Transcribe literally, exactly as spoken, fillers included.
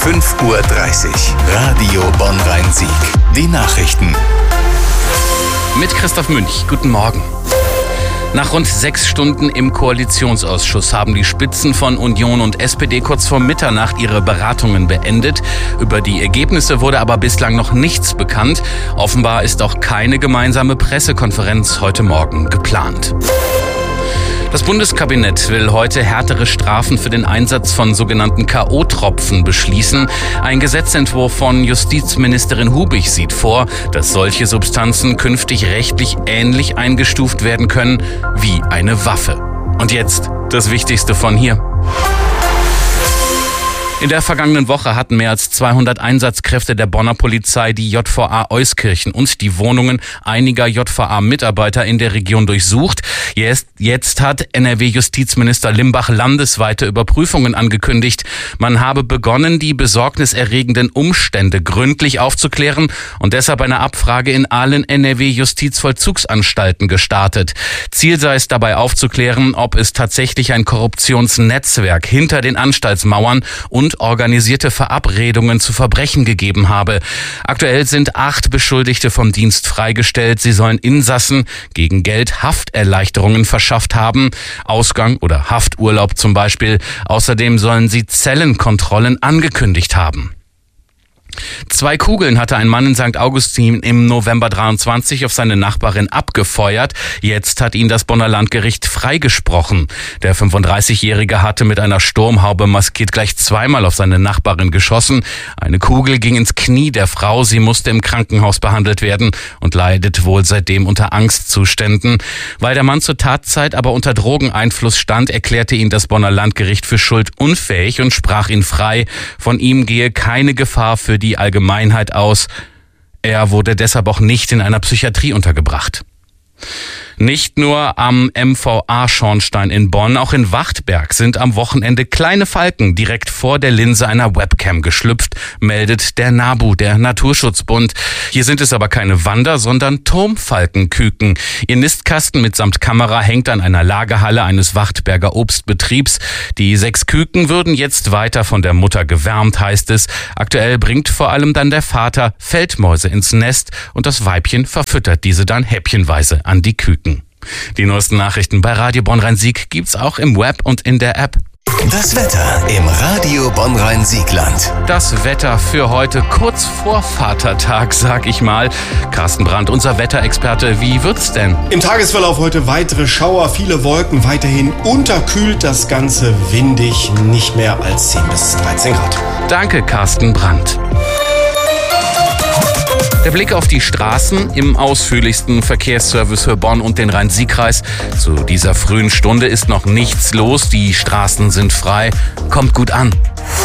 fünf Uhr dreißig. Radio Bonn-Rhein-Sieg. Die Nachrichten. Mit Christoph Münch. Guten Morgen. Nach rund sechs Stunden im Koalitionsausschuss haben die Spitzen von Union und S P D kurz vor Mitternacht ihre Beratungen beendet. Über die Ergebnisse wurde aber bislang noch nichts bekannt. Offenbar ist auch keine gemeinsame Pressekonferenz heute Morgen geplant. Das Bundeskabinett will heute härtere Strafen für den Einsatz von sogenannten K O-Tropfen beschließen. Ein Gesetzentwurf von Justizministerin Hubig sieht vor, dass solche Substanzen künftig rechtlich ähnlich eingestuft werden können wie eine Waffe. Und jetzt das Wichtigste von hier. In der vergangenen Woche hatten mehr als zweihundert Einsatzkräfte der Bonner Polizei die J V A Euskirchen und die Wohnungen einiger J V A-Mitarbeiter in der Region durchsucht. Jetzt, jetzt hat N R W-Justizminister Limbach landesweite Überprüfungen angekündigt. Man habe begonnen, die besorgniserregenden Umstände gründlich aufzuklären und deshalb eine Abfrage in allen N R W-Justizvollzugsanstalten gestartet. Ziel sei es dabei aufzuklären, ob es tatsächlich ein Korruptionsnetzwerk hinter den Anstaltsmauern und organisierte Verabredungen zu Verbrechen gegeben habe. Aktuell sind acht Beschuldigte vom Dienst freigestellt. Sie sollen Insassen gegen Geld Hafterleichterungen verschafft haben, Ausgang oder Hafturlaub zum Beispiel. Außerdem sollen sie Zellenkontrollen angekündigt haben. Zwei Kugeln hatte ein Mann in Sankt Augustin im November dreiundzwanzig auf seine Nachbarin abgefeuert. Jetzt hat ihn das Bonner Landgericht freigesprochen. Der fünfunddreißigjährige hatte mit einer Sturmhaube maskiert gleich zweimal auf seine Nachbarin geschossen. Eine Kugel ging ins Knie der Frau. Sie musste im Krankenhaus behandelt werden und leidet wohl seitdem unter Angstzuständen. Weil der Mann zur Tatzeit aber unter Drogeneinfluss stand, erklärte ihn das Bonner Landgericht für schuldunfähig und sprach ihn frei. Von ihm gehe keine Gefahr für die Allgemeinheit aus. Er wurde deshalb auch nicht in einer Psychiatrie untergebracht. Nicht nur am M V A-Schornstein in Bonn, auch in Wachtberg sind am Wochenende kleine Falken direkt vor der Linse einer Webcam geschlüpft, meldet der NABU, der Naturschutzbund. Hier sind es aber keine Wander, sondern Turmfalkenküken. Ihr Nistkasten mitsamt Kamera hängt an einer Lagerhalle eines Wachtberger Obstbetriebs. Die sechs Küken würden jetzt weiter von der Mutter gewärmt, heißt es. Aktuell bringt vor allem dann der Vater Feldmäuse ins Nest und das Weibchen verfüttert diese dann häppchenweise an die Küken. Die neuesten Nachrichten bei Radio Bonn-Rhein-Sieg gibt's auch im Web und in der App. Das Wetter im Radio Bonn-Rhein-Siegland. Das Wetter für heute kurz vor Vatertag, sag ich mal. Carsten Brandt, unser Wetterexperte, wie wird's denn? Im Tagesverlauf heute weitere Schauer, viele Wolken, weiterhin unterkühlt das Ganze windig, nicht mehr als zehn bis dreizehn Grad. Danke, Carsten Brandt. Der Blick auf die Straßen im ausführlichsten Verkehrsservice für Bonn und den Rhein-Sieg-Kreis. Zu dieser frühen Stunde ist noch nichts los. Die Straßen sind frei. Kommt gut an.